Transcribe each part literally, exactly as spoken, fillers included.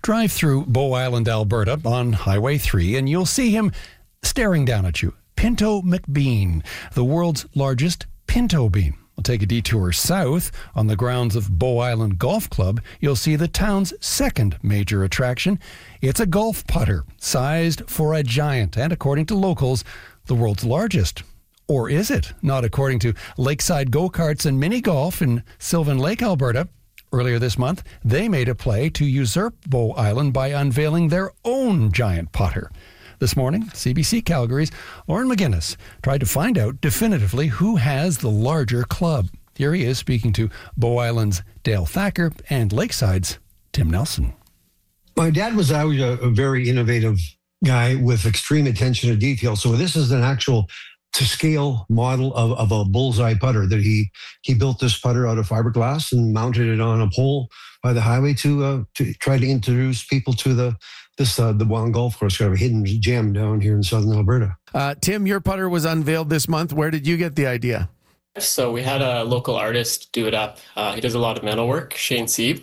Drive through Bow Island, Alberta on Highway three and you'll see him staring down at you. Pinto McBean, the world's largest pinto bean. We'll take a detour south on the grounds of Bow Island Golf Club. You'll see the town's second major attraction. It's a golf putter sized for a giant and, according to locals, the world's largest. Or is it? Not according to Lakeside Go-Karts and Mini Golf in Sylvan Lake, Alberta. Earlier this month, they made a play to usurp Bow Island by unveiling their own giant putter. This morning, C B C Calgary's Lauren McGinnis tried to find out definitively who has the larger club. Here he is speaking to Bow Island's Dale Thacker and Lakeside's Tim Nelson. My dad was always a, a very innovative guy with extreme attention to detail. So this is an actual to scale model of, of a bullseye putter that he he built this putter out of fiberglass and mounted it on a pole by the highway to uh, to try to introduce people to the this uh, the Wild Golf Course, kind of a hidden gem down here in southern Alberta. Uh, Tim, your putter was unveiled this month. Where did you get the idea? So we had a local artist do it up. Uh, he does a lot of metal work, Shane Sieb.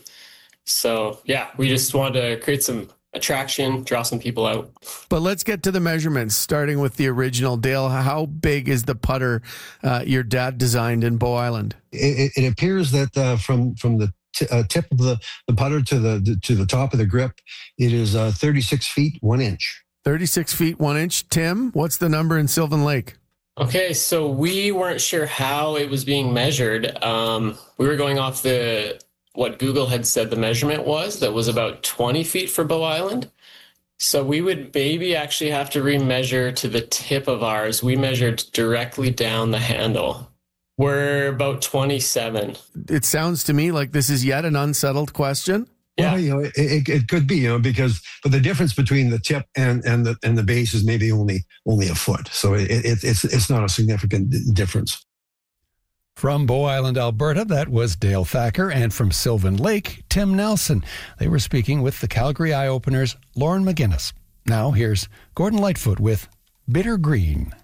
So yeah, we just wanted to create some attraction, draw some people out. But let's get to the measurements, starting with the original. Dale, how big is the putter uh, your dad designed in Bow Island? It, it appears that uh, from from the t- uh, tip of the, the putter to the, the to the top of the grip, it is uh, thirty-six feet one inch. thirty-six feet one inch. Tim, what's the number in Sylvan Lake? Okay, so we weren't sure how it was being measured. Um, we were going off the what Google had said the measurement was, that was about twenty feet for Bow Island. So we would maybe actually have to remeasure to the tip of ours. We measured directly down the handle. We're about twenty-seven. It sounds to me like this is yet an unsettled question. Yeah. Well, you know, it, it, it could be, you know, because but the difference between the tip and, and the and the base is maybe only only a foot. So it, it, it's it's not a significant difference. From Bow Island, Alberta, that was Dale Thacker, and from Sylvan Lake, Tim Nelson. They were speaking with the Calgary Eye Opener's Lauren McGinnis. Now here's Gordon Lightfoot with Bitter Green.